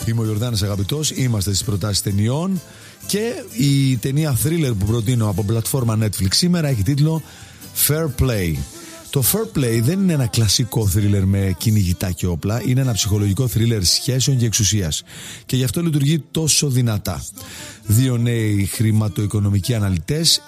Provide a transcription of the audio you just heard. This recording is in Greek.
Είμαι ο Ιορδάνης Αγαπητός, είμαστε στις προτάσεις ταινιών και η ταινία thriller που προτείνω από πλατφόρμα Netflix σήμερα έχει τίτλο Fair Play. Το Fair Play δεν είναι ένα κλασικό thriller με κυνηγητά και όπλα, είναι ένα ψυχολογικό thriller σχέσεων και εξουσίας και γι' αυτό λειτουργεί τόσο δυνατά. Δύο νέοι χρηματοοικονομικοί αναλυτές